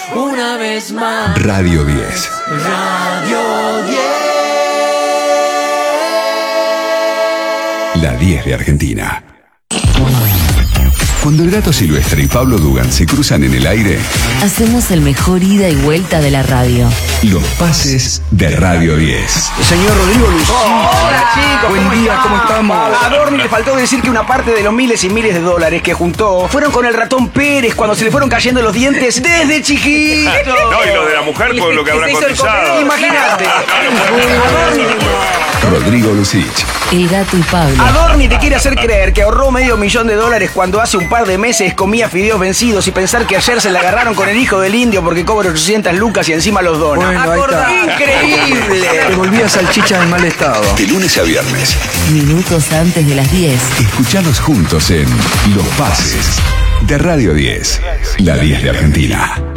Una vez más. Radio 10. Radio 10. La 10 de Argentina. Cuando el Gato Silvestre y Pablo Dugan se cruzan en el aire, hacemos el mejor ida y vuelta de la radio. Los pases de Radio 10. Señor Rodrigo Lucich. Hola chicos, Buen día, ¿cómo estamos? A Dorni le faltó decir que una parte de los miles y miles de dólares que juntó fueron con el ratón Pérez cuando se le fueron cayendo los dientes desde chiquito. No, y lo de la mujer por lo que habrá cotizado. Imagínate. Rodrigo Lucich. El Gato y Pablo. Adorni te quiere hacer creer que ahorró $500,000 cuando hace un par de meses comía fideos vencidos y pensar que ayer se la agarraron con el hijo del indio porque cobra 800 lucas y encima los dona. Bueno, ahí está. ¡Increíble! Te volví a salchicha en mal estado. De lunes a viernes. Minutos antes de las 10. Escuchanos juntos en Los Pases de Radio 10. La 10 de Argentina.